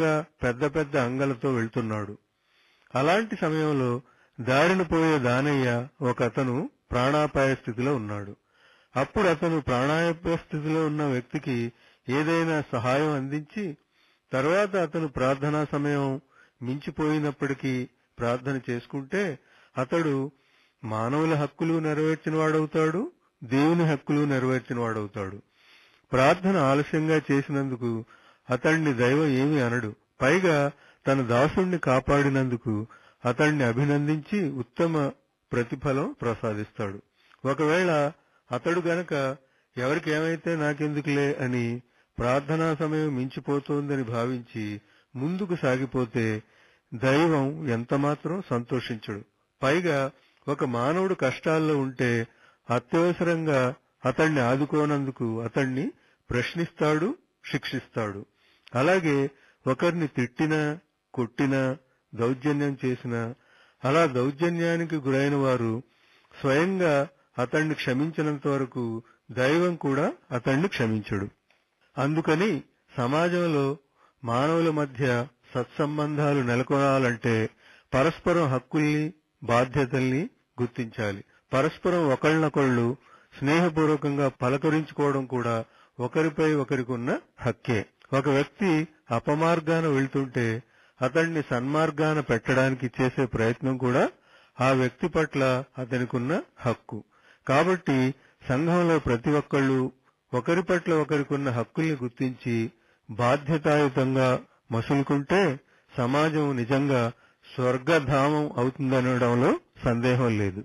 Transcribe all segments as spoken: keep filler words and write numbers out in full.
పెద్ద పెద్ద అంగలతో వెళ్తున్నాడు. అలాంటి సమయంలో దారిన పోయే దానయ్య ఒక అతను ప్రాణాపాయ స్థితిలో ఉన్నాడు. అప్పుడు అతను ప్రాణాపాయ స్థితిలో ఉన్న వ్యక్తికి ఏదైనా సహాయం అందించి తర్వాత అతను ప్రార్థనా సమయం మించిపోయినప్పటికీ ప్రార్థన చేసుకుంటే అతడు మానవుల హక్కులు నెరవేర్చిన వాడవుతాడు, దేవుని హక్కులు నెరవేర్చిన వాడవుతాడు. ప్రార్థన ఆలస్యంగా చేసినందుకు అతణ్ణి దైవం ఏమీ అనడు. పైగా తన దాసుణ్ణి కాపాడినందుకు అతణ్ణి అభినందించి ఉత్తమ ప్రతిఫలం ప్రసాదిస్తాడు. ఒకవేళ అతడు గనక ఎవరికేమైతే నాకెందుకులే అని ప్రార్థనా సమయం మించిపోతోందని భావించి ముందుకు సాగిపోతే దైవం ఎంతమాత్రం సంతోషించడు. పైగా ఒక మానవుడు కష్టాల్లో ఉంటే అత్యవసరంగా అతణ్ణి ఆదుకోనందుకు అతణ్ణి ప్రశ్నిస్తాడు, శిక్షిస్తాడు. అలాగే ఒకరిని తిట్టినా, కొట్టినా, దౌర్జన్యం చేసినా అలా దౌర్జన్యానికి గురైన వారు స్వయంగా అతణ్ణి క్షమించినంత వరకు దైవం కూడా అతణ్ణి క్షమించడు. అందుకని సమాజంలో మానవుల మధ్య సత్సంబంధాలు నెలకొనాలంటే పరస్పరం హక్కుల్ని, బాధ్యతల్ని గుర్తించాలి. పరస్పరం ఒకళ్ళనొకళ్ళు స్నేహపూర్వకంగా పలకరించుకోవడం కూడా ఒకరిపై ఒకరికున్న హక్కే. ఒక వ్యక్తి అపమార్గాన వెళ్తుంటే అతన్ని సన్మార్గాన పెట్టడానికి చేసే ప్రయత్నం కూడా ఆ వ్యక్తి పట్ల అతనికున్న హక్కు. కాబట్టి సంఘంలో ప్రతి ఒక్కళ్ళు ఒకరి పట్ల ఒకరికున్న హక్కుల్ని గుర్తించి బాధ్యతాయుతంగా మసులుకుంటే సమాజం నిజంగా స్వర్గధామం అవుతుందనడంలో సందేహం లేదు.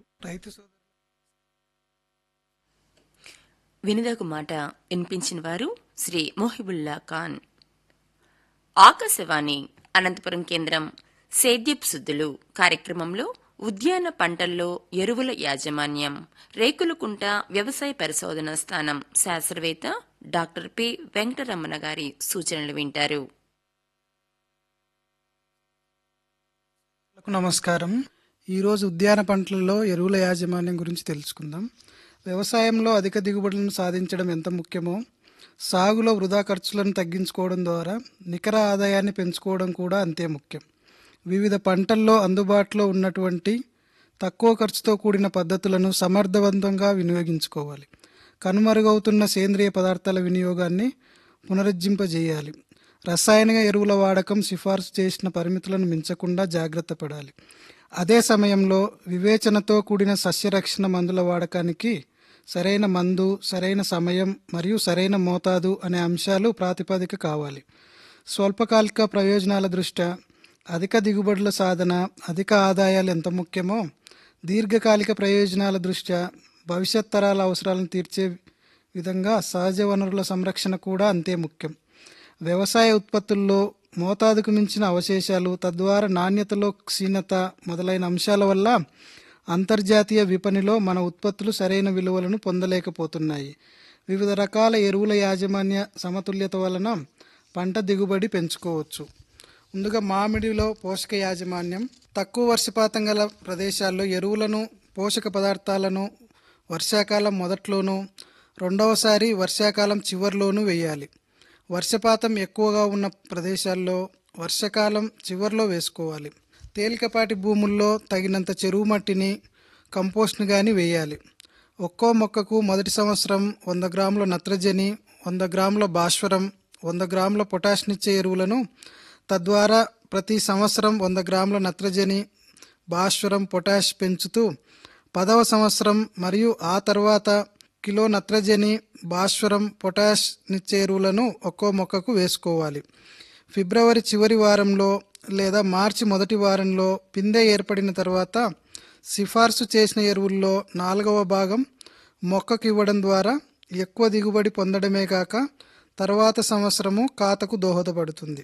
వినిదగు మాట వినిపించిన వారు శ్రీ మొహిబుల్లా ఖాన్. ఆకాశవాణి అనంతపురం కేంద్రం సేద్యపు సుద్దులు కార్యక్రమంలో ఉద్యాన పంటల్లో ఎరువుల యాజమాన్యం రేకులకుంట వ్యవసాయ పరిశోధన స్థానం శాస్త్రవేత్త డాక్టర్ పి వెంకటరమణ గారి సూచనలు వింటారు. నమస్కారం. ఈరోజు ఉద్యాన పంటలలో ఎరువుల యాజమాన్యం గురించి తెలుసుకుందాం. వ్యవసాయంలో అధిక దిగుబడులను సాధించడం ఎంత ముఖ్యమో సాగులో వృధా ఖర్చులను తగ్గించుకోవడం ద్వారా నికర ఆదాయాన్ని పెంచుకోవడం కూడా అంతే ముఖ్యం. వివిధ పంటల్లో అందుబాటులో ఉన్నటువంటి తక్కువ ఖర్చుతో కూడిన పద్ధతులను సమర్థవంతంగా వినియోగించుకోవాలి. కనుమరుగవుతున్న సేంద్రియ పదార్థాల వినియోగాన్ని పునరుజ్జింపజేయాలి. రసాయనిక ఎరువుల వాడకం సిఫార్సు చేసిన పరిమితులను మించకుండా జాగ్రత్త పడాలి. అదే సమయంలో వివేచనతో కూడిన సస్యరక్షణ మందుల వాడకానికి సరైన మందు, సరైన సమయం మరియు సరైన మోతాదు అనే అంశాలు ప్రాతిపదిక కావాలి. స్వల్పకాలిక ప్రయోజనాల దృష్ట్యా అధిక దిగుబడుల సాధన, అధిక ఆదాయాలు ఎంత ముఖ్యమో దీర్ఘకాలిక ప్రయోజనాల దృష్ట్యా భవిష్యత్ తరాల అవసరాలను తీర్చే విధంగా సహజ వనరుల సంరక్షణ కూడా అంతే ముఖ్యం. వ్యవసాయ ఉత్పత్తుల్లో మోతాదుకు మించిన అవశేషాలు, తద్వారా నాణ్యతలో క్షీణత మొదలైన అంశాల వల్ల అంతర్జాతీయ విపణిలో మన ఉత్పత్తులు సరైన విలువలను పొందలేకపోతున్నాయి. వివిధ రకాల ఎరువుల యాజమాన్య సమతుల్యత వలన పంట దిగుబడి పెంచుకోవచ్చు. ముందుగా మామిడిలో పోషక యాజమాన్యం. తక్కువ వర్షపాతం గల ప్రదేశాల్లో ఎరువులను, పోషక పదార్థాలను వర్షాకాలం మొదట్లోనూ, రెండవసారి వర్షాకాలం చివరిలోనూ వేయాలి. వర్షపాతం ఎక్కువగా ఉన్న ప్రదేశాల్లో వర్షాకాలం చివరిలో వేసుకోవాలి. తేలికపాటి భూముల్లో తగినంత చెరువు మట్టిని, కంపోస్ట్ని కానీ వేయాలి. ఒక్కో మొక్కకు మొదటి సంవత్సరం వంద గ్రాముల నత్రజని, వంద గ్రాముల భాస్వరం, వంద గ్రాముల పొటాష్నిచ్చే ఎరువులను, తద్వారా ప్రతి సంవత్సరం వంద గ్రాముల నత్రజని, భాస్వరం, పొటాష్ పెంచుతూ పదవ సంవత్సరం మరియు ఆ తర్వాత కిలో నత్రజని, భాస్వరం, పొటాష్ నిచ్చే ఎరువులను ఒక్కో మొక్కకు వేసుకోవాలి. ఫిబ్రవరి చివరి వారంలో లేదా మార్చి మొదటి వారంలో పిందె ఏర్పడిన తర్వాత సిఫార్సు చేసిన ఎరువుల్లో నాలుగవ భాగం మొక్కకు ఇవ్వడం ద్వారా ఎక్కువ దిగుబడి పొందడమే కాక తర్వాత సంవత్సరము కాతకు దోహదపడుతుంది.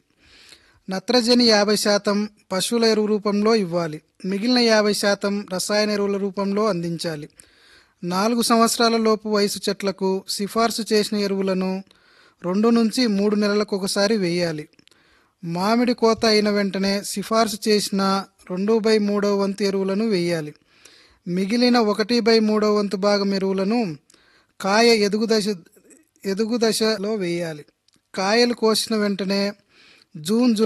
నత్రజని యాభై శాతం పశువుల ఎరువు రూపంలో ఇవ్వాలి. మిగిలిన యాభై శాతం రసాయన ఎరువుల రూపంలో అందించాలి. నాలుగు సంవత్సరాల లోపు వయసు చెట్లకు సిఫార్సు చేసిన ఎరువులను రెండు నుంచి మూడు నెలలకు ఒకసారి వేయాలి. మామిడి కోత అయిన వెంటనే సిఫార్సు చేసిన రెండు బై మూడవ వంతు ఎరువులను వేయాలి. మిగిలిన ఒకటి బై మూడవ వంతు భాగం ఎరువులను కాయ ఎదుగు దశ ఎదుగు దశలో వేయాలి. కాయలు కోసిన వెంటనే జూన్